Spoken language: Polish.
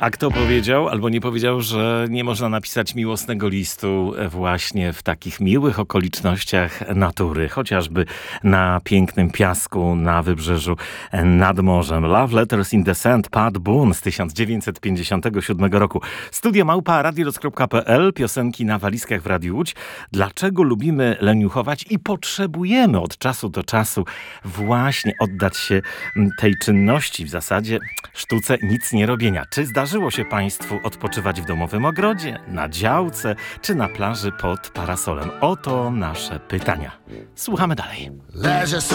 A kto powiedział albo nie powiedział, że nie można napisać miłosnego listu właśnie w takich miłych okolicznościach natury, chociażby na pięknym piasku na wybrzeżu nad morzem. Love Letters in the Sand, Pat Boone z 1957 roku. Studio małpa radiolot.pl, piosenki na walizkach w Radiu Łódź. Dlaczego lubimy leniuchować i potrzebujemy od czasu do czasu właśnie oddać się tej czynności, w zasadzie sztuce nic nie robienia. Czy zdarzyło się Państwu odpoczywać w domowym ogrodzie, na działce, czy na plaży pod parasolem? Oto nasze pytania. Słuchamy dalej.